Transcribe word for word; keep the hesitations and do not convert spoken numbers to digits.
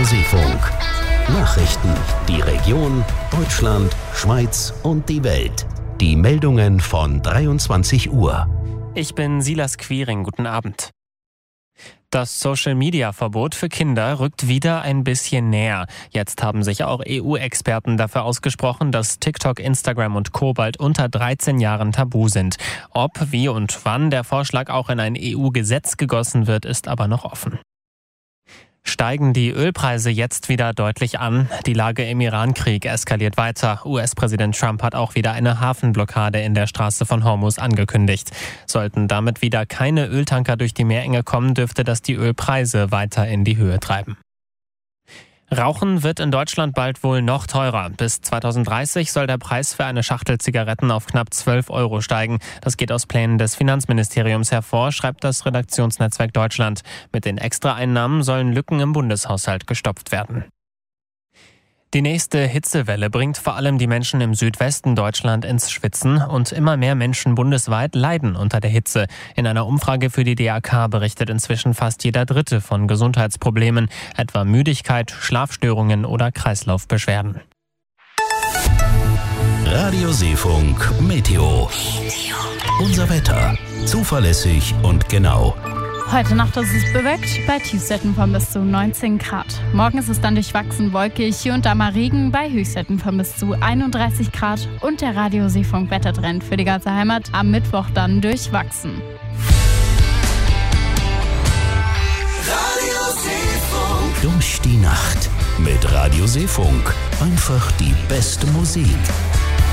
Radiosefunk. Nachrichten, die Region, Deutschland, Schweiz und die Welt. Die Meldungen von dreiundzwanzig Uhr. Ich bin Silas Quiring, guten Abend. Das Social-Media-Verbot für Kinder rückt wieder ein bisschen näher. Jetzt haben sich auch E U-Experten dafür ausgesprochen, dass TikTok, Instagram und Co. bald unter dreizehn Jahren tabu sind. Ob, wie und wann der Vorschlag auch in ein E U-Gesetz gegossen wird, ist aber noch offen. Steigen die Ölpreise jetzt wieder deutlich an. Die Lage im Iran-Krieg eskaliert weiter. U S-Präsident Trump hat auch wieder eine Hafenblockade in der Straße von Hormuz angekündigt. Sollten damit wieder keine Öltanker durch die Meerenge kommen, dürfte das die Ölpreise weiter in die Höhe treiben. Rauchen wird in Deutschland bald wohl noch teurer. Bis zweitausenddreißig soll der Preis für eine Schachtel Zigaretten auf knapp zwölf Euro steigen. Das geht aus Plänen des Finanzministeriums hervor, schreibt das Redaktionsnetzwerk Deutschland. Mit den Extraeinnahmen sollen Lücken im Bundeshaushalt gestopft werden. Die nächste Hitzewelle bringt vor allem die Menschen im Südwesten Deutschland ins Schwitzen und immer mehr Menschen bundesweit leiden unter der Hitze. In einer Umfrage für die D A K berichtet inzwischen fast jeder Dritte von Gesundheitsproblemen, etwa Müdigkeit, Schlafstörungen oder Kreislaufbeschwerden. Radiosefunk Meteo. Unser Wetter. Zuverlässig und genau. Heute Nacht ist es bewölkt bei Tiefstwerten von bis zu neunzehn Grad. Morgen ist es dann durchwachsen wolkig, hier und da mal Regen bei Höchstwerten von bis zu einunddreißig Grad und der Radiosefunk Wettertrend für die ganze Heimat am Mittwoch dann durchwachsen. Durch die Nacht mit Radiosefunk. Einfach die beste Musik.